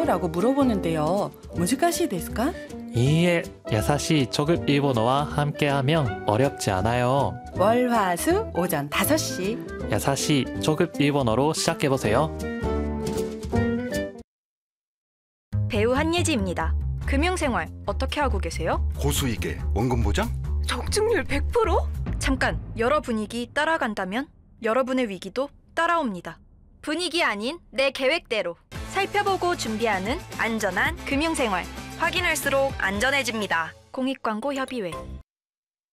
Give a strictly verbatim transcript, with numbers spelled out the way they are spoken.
라고 물어보는데요. 무지가시 데스까? 이에 야사시 초급 일본어와 함께하면 어렵지 않아요. 월, 화, 수, 오전 다섯 시. 야사시 초급 일본어로 시작해보세요. 배우 한예지입니다. 금융생활 어떻게 하고 계세요? 고수익에 원금 보장? 적중률 백 퍼센트? 잠깐, 여러 분위기 따라간다면 여러분의 위기도 따라옵니다. 분위기 아닌 내 계획대로 살펴보고 준비하는 안전한 금융생활. 확인할수록 안전해집니다. 공익광고협의회.